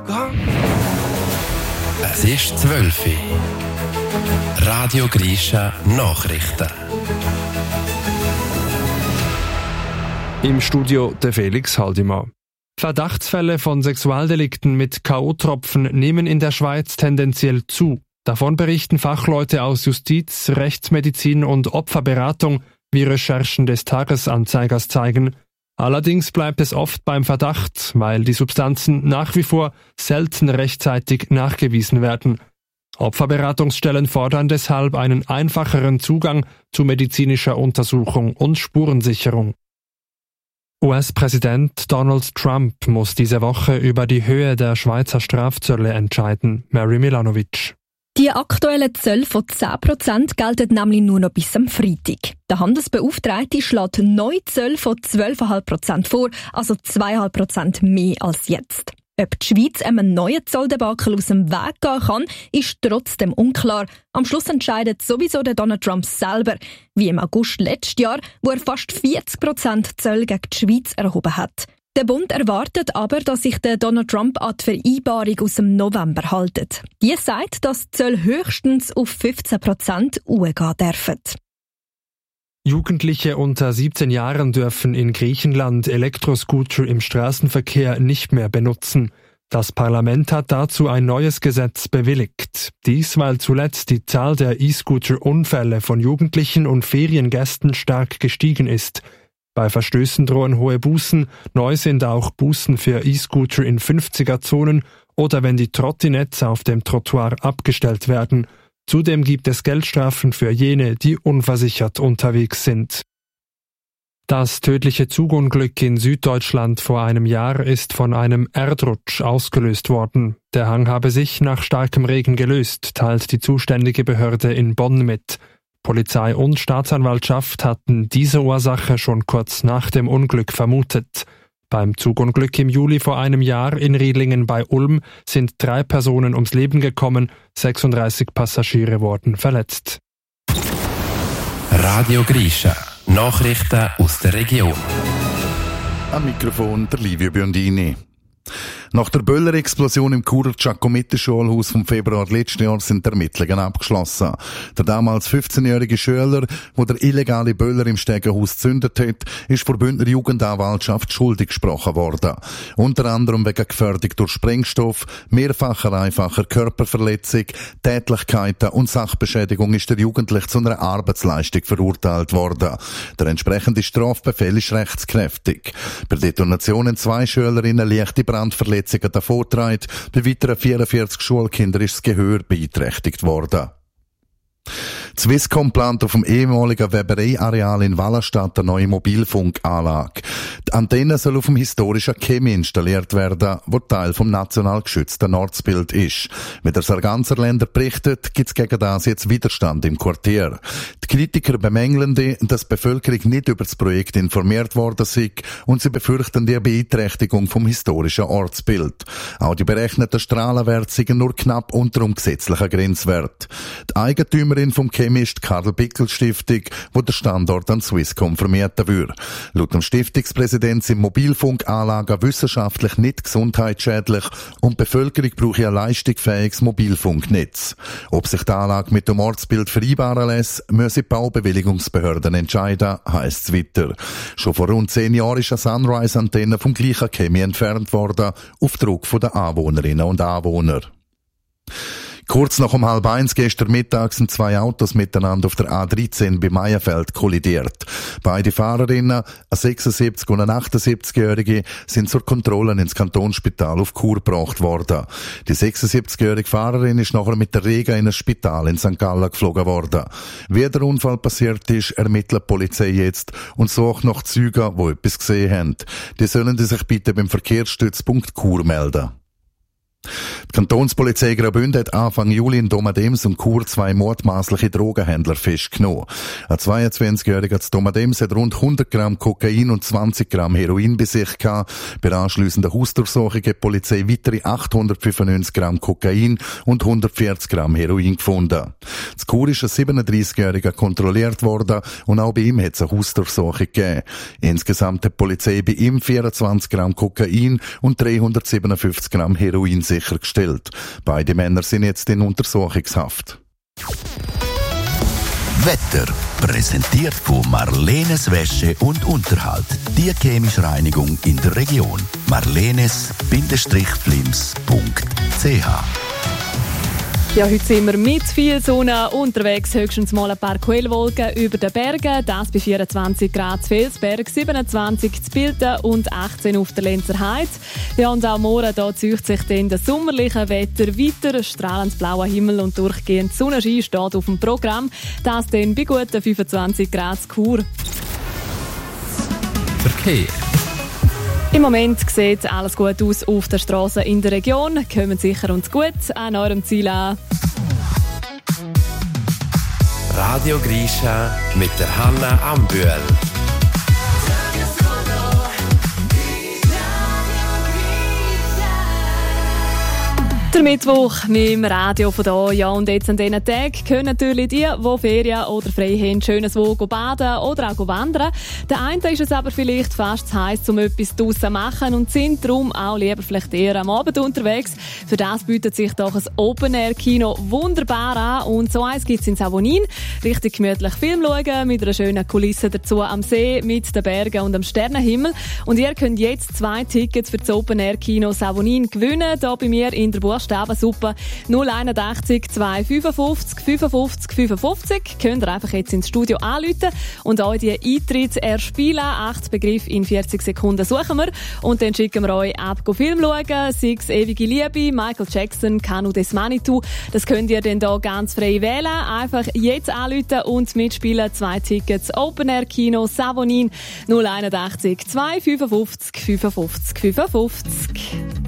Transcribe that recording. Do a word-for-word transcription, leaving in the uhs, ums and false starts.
Es ist zwölf Uhr. Radio Grisha Nachrichten. Im Studio der Felix Haldimann. Verdachtsfälle von Sexualdelikten mit K O-Tropfen nehmen in der Schweiz tendenziell zu. Davon berichten Fachleute aus Justiz, Rechtsmedizin und Opferberatung, wie Recherchen des Tagesanzeigers zeigen. Allerdings bleibt es oft beim Verdacht, weil die Substanzen nach wie vor selten rechtzeitig nachgewiesen werden. Opferberatungsstellen fordern deshalb einen einfacheren Zugang zu medizinischer Untersuchung und Spurensicherung. U S-Präsident Donald Trump muss diese Woche über die Höhe der Schweizer Strafzölle entscheiden. Mary Milanovic. Die aktuellen Zölle von zehn Prozent gelten nämlich nur noch bis am Freitag. Der Handelsbeauftragte schlägt neue Zölle von zwölf Komma fünf Prozent vor, also zwei Komma fünf Prozent mehr als jetzt. Ob die Schweiz einem neuen Zolldebakel aus dem Weg gehen kann, ist trotzdem unklar. Am Schluss entscheidet sowieso der Donald Trump selber, wie im August letzten Jahr, wo er fast vierzig Prozent Zölle gegen die Schweiz erhoben hat. Der Bund erwartet aber, dass sich der Donald Trump an die Vereinbarung aus dem November hält. Die sagt, dass die Zölle höchstens auf fünfzehn Prozent hochgehen dürfen. Jugendliche unter siebzehn Jahren dürfen in Griechenland Elektroscooter im Straßenverkehr nicht mehr benutzen. Das Parlament hat dazu ein neues Gesetz bewilligt. Dies, weil zuletzt die Zahl der E-Scooter-Unfälle von Jugendlichen und Feriengästen stark gestiegen ist. Bei Verstößen drohen hohe Bußen, neu sind auch Bußen für E-Scooter in fünfziger-Zonen oder wenn die Trottinettes auf dem Trottoir abgestellt werden. Zudem gibt es Geldstrafen für jene, die unversichert unterwegs sind. Das tödliche Zugunglück in Süddeutschland vor einem Jahr ist von einem Erdrutsch ausgelöst worden. Der Hang habe sich nach starkem Regen gelöst, teilt die zuständige Behörde in Bonn mit. Polizei und Staatsanwaltschaft hatten diese Ursache schon kurz nach dem Unglück vermutet. Beim Zugunglück im Juli vor einem Jahr in Riedlingen bei Ulm sind drei Personen ums Leben gekommen, sechsunddreißig Passagiere wurden verletzt. Radio Grisha, Nachrichten aus der Region. Am Mikrofon der Livio Biondini. Nach der Böllerexplosion im Churer Giacometti-Schulhaus vom Februar letzten Jahr sind die Ermittlungen abgeschlossen. Der damals fünfzehnjährige Schüler, der der illegale Böller im Stegenhaus gezündet hat, ist vor Bündner Jugendanwaltschaft schuldig gesprochen worden. Unter anderem wegen Gefährdung durch Sprengstoff, mehrfacher einfacher Körperverletzung, Tätlichkeiten und Sachbeschädigung ist der Jugendliche zu einer Arbeitsleistung verurteilt worden. Der entsprechende Strafbefehl ist rechtskräftig. Bei Detonationen zwei Schülerinnen leichte Brandverletzungen davongetragen. Bei weiteren vierundvierzig Schulkindern ist das Gehör beeinträchtigt worden. Swisscom plant auf dem ehemaligen Weberei-Areal in Wallerstadt eine neue Mobilfunkanlage. Die Antenne soll auf dem historischen Chemie installiert werden, wo Teil vom national geschützten Ortsbild ist. Wie der Sarganserländer berichtet, gibt es gegen das jetzt Widerstand im Quartier. Die Kritiker bemängeln, dass die Bevölkerung nicht über das Projekt informiert worden sei und sie befürchten die Beeinträchtigung vom historischen Ortsbild. Auch die berechneten Strahlenwerte seien nur knapp unter dem gesetzlichen Grenzwert. Die Eigentümerin vom Chemie ist die Karl-Bickel-Stiftung, wo der Standort an Swisscom vermieten würde. Laut dem Stiftungspräsident sind Mobilfunkanlagen wissenschaftlich nicht gesundheitsschädlich und die Bevölkerung brauche ein leistungsfähiges Mobilfunknetz. Ob sich die Anlage mit dem Ortsbild vereinbaren lässt, müssen die Baubewilligungsbehörden entscheiden, heisst es weiter. Schon vor rund zehn Jahren ist eine Sunrise-Antenne vom gleichen Chemie entfernt worden, auf Druck der Anwohnerinnen und Anwohner. Kurz nach um halb eins gestern Mittag sind zwei Autos miteinander auf der A dreizehn bei Meierfeld kollidiert. Beide Fahrerinnen, eine sechsundsiebzig- und eine achtundsiebzigjährige, sind zur Kontrolle ins Kantonsspital auf Chur gebracht worden. Die sechsundsiebzigjährige Fahrerin ist nachher mit der Rega in ein Spital in Sankt Gallen geflogen worden. Wie der Unfall passiert ist, ermittelt die Polizei jetzt und sucht nach Zeugen, die etwas gesehen haben. Die sollen sich bitte beim Verkehrsstützpunkt Chur melden. Die Kantonspolizei Graubünden hat Anfang Juli in Domadems und Chur zwei mordmaßliche Drogenhändler festgenommen. Ein zweiundzwanzigjähriger zu Domadems hat rund hundert Gramm Kokain und zwanzig Gramm Heroin bei sich gehabt. Bei anschliessender Hausdurchsuchung hat die Polizei weitere achthundertfünfundneunzig Gramm Kokain und hundertvierzig Gramm Heroin gefunden. Zu Chur ist ein siebenunddreissigjähriger kontrolliert worden und auch bei ihm hat es eine Hausdurchsuchung gegeben. Insgesamt hat die Polizei bei ihm vierundzwanzig Gramm Kokain und dreihundertsiebenundfünfzig Gramm Heroin sichergestellt. Beide Männer sind jetzt in Untersuchungshaft. Wetter präsentiert von Marlenes Wäsche und Unterhalt. Die chemische Reinigung in der Region. marlenes Bindestrich-flims punkt c h. Ja, heute sind wir mit viel Sonne unterwegs, höchstens mal ein paar Quellwolken über den Bergen, das bei vierundzwanzig Grad zu Felsberg, siebenundzwanzig zu Bilden und achtzehn auf der Lenzer Heide. Ja, und auch morgen da zieht sich dann das sommerliche Wetter weiter, strahlend blauer Himmel und durchgehend Sonnenschein steht auf dem Programm, das dann bei guten fünfundzwanzig Grad zu Chur. Verkehr. Im Moment sieht alles gut aus auf der Straße in der Region. Kommen sicher und gut an eurem Ziel an. Radio Grisha mit der Hanna Ambühl. Der Mittwoch mit dem Radio von hier. Ja, und jetzt an diesen Tagen können natürlich die, die Ferien oder frei haben, schönes wo baden oder auch wandern. Der einen ist es aber vielleicht fast zu heiß, um etwas draussen zu machen und sind darum auch lieber vielleicht eher am Abend unterwegs. Für das bietet sich doch ein Open-Air-Kino wunderbar an und so eins gibt es in Savonin. Richtig gemütlich Film schauen, mit einer schönen Kulisse dazu am See, mit den Bergen und dem Sternenhimmel. Und ihr könnt jetzt zwei Tickets für das Open-Air-Kino Savonin gewinnen, hier bei mir in der Buchstabe. Super. null einundachtzig zwei fünfundfünfzig fünfundfünfzig fünfundfünfzig. Könnt ihr einfach jetzt ins Studio anrufen und euch die Eintritte erspielen. Acht Begriffe in vierzig Sekunden suchen wir. Und dann schicken wir euch ab Film schauen. Sei es Ewige Liebe, Michael Jackson, Kanu des Manitou. Das könnt ihr dann hier ganz frei wählen. Einfach jetzt anrufen und mitspielen. Zwei Tickets Open Air Kino Savonin null einundachtzig zwei fünfundfünfzig fünfundfünfzig fünfundfünfzig.